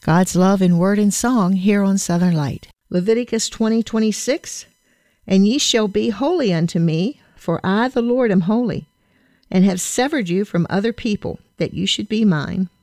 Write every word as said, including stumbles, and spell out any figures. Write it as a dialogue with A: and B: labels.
A: God's love in word and song here on Southern Light. Leviticus twenty twenty-six, And ye shall be holy unto me, for I the Lord am holy, and have severed you from other people, that you should be mine.